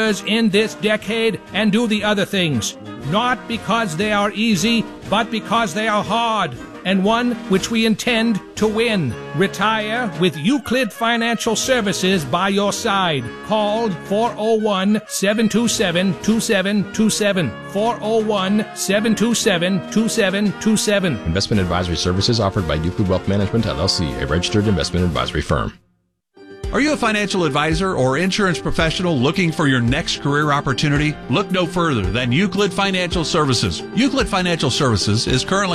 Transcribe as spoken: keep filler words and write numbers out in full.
in this decade and do the other things, not because they are easy, but because they are hard, and one which we intend to win. Retire with Euclid Financial Services by your side. Call four oh one, seven two seven, two seven two seven. four oh one, seven two seven, two seven two seven. Investment advisory services offered by Euclid Wealth Management, L L C, a registered investment advisory firm. Are you a financial advisor or insurance professional looking for your next career opportunity? Look no further than Euclid Financial Services. Euclid Financial Services is currently